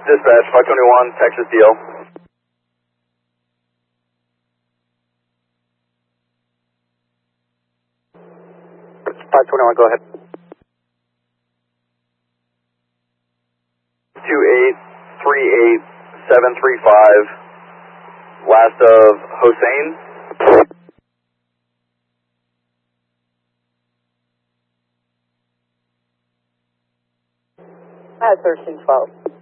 Dispatch, 521, Texas DL. 521, go ahead. 2838735, last of Hossein. I have 1312.